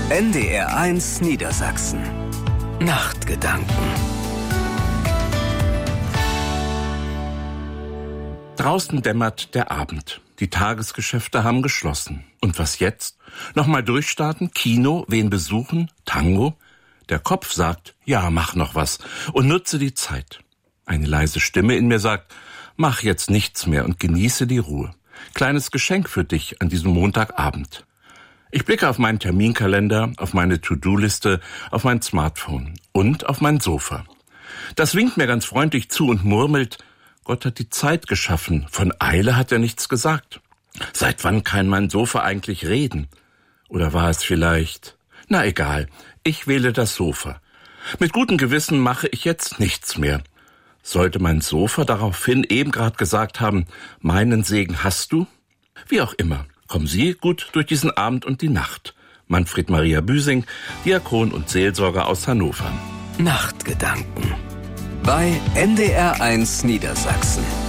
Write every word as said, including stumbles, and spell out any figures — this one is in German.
N D R eins Niedersachsen. Nachtgedanken. Draußen dämmert der Abend. Die Tagesgeschäfte haben geschlossen. Und was jetzt? Nochmal durchstarten? Kino? Wen besuchen? Tango? Der Kopf sagt, ja, mach noch was und nutze die Zeit. Eine leise Stimme in mir sagt, mach jetzt nichts mehr und genieße die Ruhe. Kleines Geschenk für dich an diesem Montagabend. Ich blicke auf meinen Terminkalender, auf meine To-Do-Liste, auf mein Smartphone und auf mein Sofa. Das winkt mir ganz freundlich zu und murmelt, Gott hat die Zeit geschaffen, von Eile hat er nichts gesagt. Seit wann kann mein Sofa eigentlich reden? Oder war es vielleicht... Na egal, ich wähle das Sofa. Mit gutem Gewissen mache ich jetzt nichts mehr. Sollte mein Sofa daraufhin eben gerade gesagt haben, meinen Segen hast du? Wie auch immer, kommen Sie gut durch diesen Abend und die Nacht. Manfred Maria Büsing, Diakon und Seelsorger aus Hannover. Nachtgedanken bei N D R eins Niedersachsen.